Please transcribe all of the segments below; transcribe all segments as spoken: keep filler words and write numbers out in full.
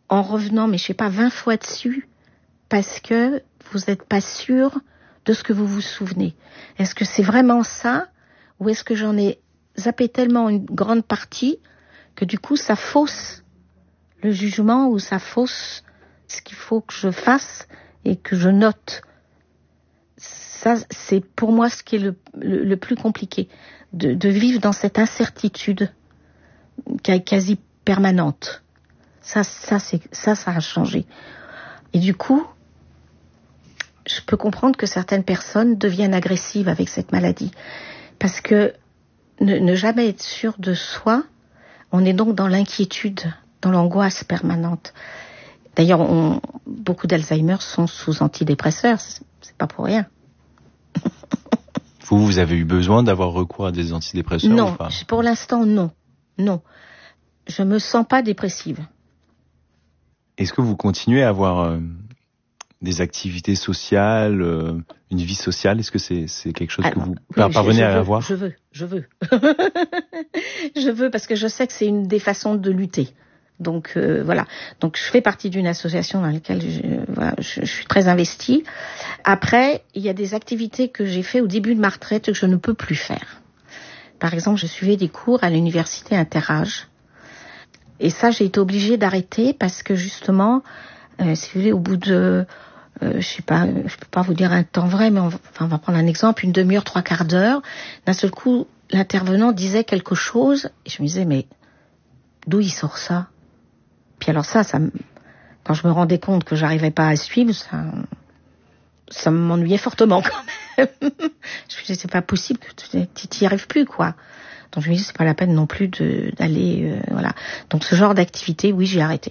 en revenant, mais je sais pas, vingt fois dessus, parce que vous n'êtes pas sûr de ce que vous vous souvenez. Est-ce que c'est vraiment ça, ou est-ce que j'en ai zappé tellement une grande partie que du coup ça fausse le jugement, ou ça fausse ce qu'il faut que je fasse et que je note. Ça, c'est pour moi ce qui est le, le, le plus compliqué, de, de vivre dans cette incertitude quasi permanente. Ça, ça, c'est, ça, ça a changé. Et du coup, je peux comprendre que certaines personnes deviennent agressives avec cette maladie. Parce que ne, ne jamais être sûr de soi, on est donc dans l'inquiétude, dans l'angoisse permanente. D'ailleurs, on, beaucoup d'Alzheimer sont sous antidépresseurs, c'est, c'est pas pour rien. Vous, vous avez eu besoin d'avoir recours à des antidépresseurs non, ou pas? Pour l'instant, non. Non. Je me sens pas dépressive. Est-ce que vous continuez à avoir euh, des activités sociales, euh, une vie sociale? Est-ce que c'est, c'est quelque chose Alors, que vous oui, parvenez je, je à veux, avoir? Je veux, je veux. Je veux parce que je sais que c'est une des façons de lutter. Donc euh, voilà. Donc je fais partie d'une association dans laquelle je, voilà, je, je suis très investie. Après, il y a des activités que j'ai fait au début de ma retraite que je ne peux plus faire. Par exemple, je suivais des cours à l'université Interage. Et ça, j'ai été obligée d'arrêter parce que justement, euh, si vous voulez, au bout de, euh, je sais pas, je peux pas vous dire un temps vrai, mais on va, enfin, on va prendre un exemple, une demi-heure, trois quarts d'heure. D'un seul coup, l'intervenant disait quelque chose et je me disais, mais d'où il sort ça? Puis alors ça, ça, quand je me rendais compte que j'arrivais pas à suivre, ça, ça m'ennuyait fortement quand même. Je me disais, c'est pas possible que tu t'y arrives plus, quoi. Donc je me dis, c'est pas la peine non plus de, d'aller, euh, voilà. Donc ce genre d'activité, oui, j'ai arrêté.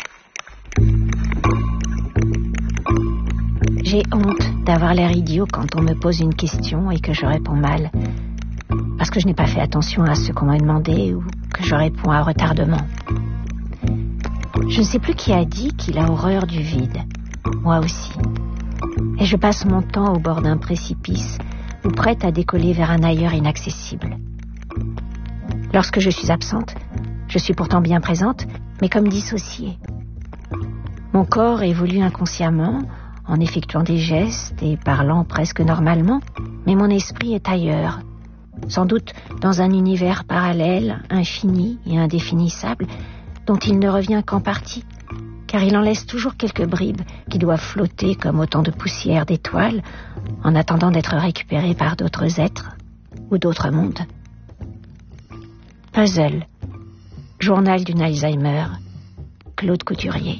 J'ai honte d'avoir l'air idiot quand on me pose une question et que je réponds mal. Parce que je n'ai pas fait attention à ce qu'on m'a demandé ou que je réponds à retardement. Je ne sais plus qui a dit qu'il a horreur du vide. Moi aussi. Et je passe mon temps au bord d'un précipice ou prête à décoller vers un ailleurs inaccessible. Lorsque je suis absente, je suis pourtant bien présente, mais comme dissociée. Mon corps évolue inconsciemment, en effectuant des gestes et parlant presque normalement, mais mon esprit est ailleurs. Sans doute dans un univers parallèle, infini et indéfinissable, dont il ne revient qu'en partie, car il en laisse toujours quelques bribes qui doivent flotter comme autant de poussière d'étoiles, en attendant d'être récupérées par d'autres êtres ou d'autres mondes. Puzzle, journal d'une Alzheimer, Claude Couturier.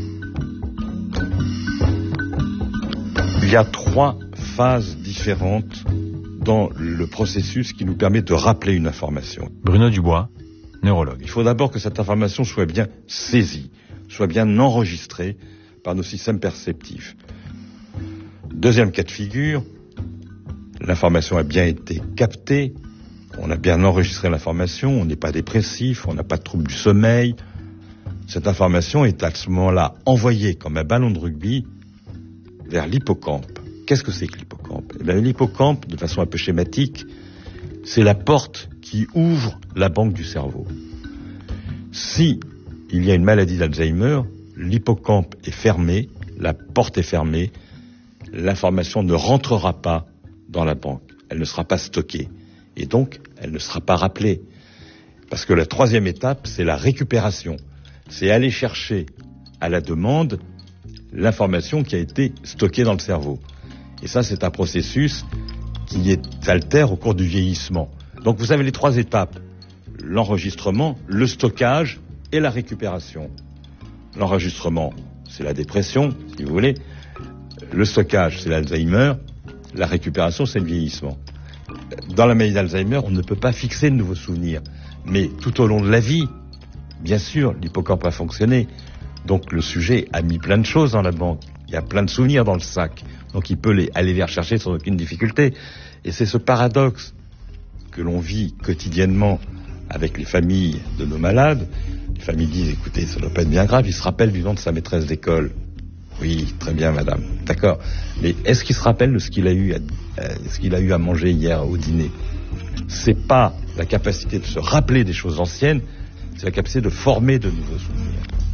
Il y a trois phases différentes dans le processus qui nous permet de rappeler une information. Bruno Dubois, neurologue. Il faut d'abord que cette information soit bien saisie, soit bien enregistrée par nos systèmes perceptifs. Deuxième cas de figure, l'information a bien été captée, on a bien enregistré l'information, on n'est pas dépressif, on n'a pas de trouble du sommeil. Cette information est à ce moment-là envoyée comme un ballon de rugby vers l'hippocampe. Qu'est-ce que c'est que l'hippocampe? Eh bien, l'hippocampe, de façon un peu schématique, c'est la porte qui ouvre la banque du cerveau. Si il y a une maladie d'Alzheimer, l'hippocampe est fermé, la porte est fermée, l'information ne rentrera pas dans la banque, elle ne sera pas stockée, et donc elle ne sera pas rappelée. Parce que la troisième étape, c'est la récupération. C'est aller chercher à la demande l'information qui a été stockée dans le cerveau. Et ça, c'est un processus qui est altère au cours du vieillissement. Donc vous avez les trois étapes. L'enregistrement, le stockage et la récupération. L'enregistrement, c'est la dépression, si vous voulez. Le stockage, c'est l'Alzheimer. La récupération, c'est le vieillissement. Dans la maladie d'Alzheimer, on ne peut pas fixer de nouveaux souvenirs. Mais tout au long de la vie, bien sûr, l'hippocampe a fonctionné. Donc le sujet a mis plein de choses dans la banque. Il y a plein de souvenirs dans le sac. Donc il peut les, aller les rechercher sans aucune difficulté. Et c'est ce paradoxe que l'on vit quotidiennement avec les familles de nos malades. Les familles disent, écoutez, ça ne doit pas être bien grave, il se rappelle du nom de sa maîtresse d'école. Oui, très bien, madame. D'accord. Mais est-ce qu'il se rappelle de ce qu'il a eu à, euh, ce qu'il a eu à manger hier au dîner? C'est pas la capacité de se rappeler des choses anciennes, c'est la capacité de former de nouveaux souvenirs.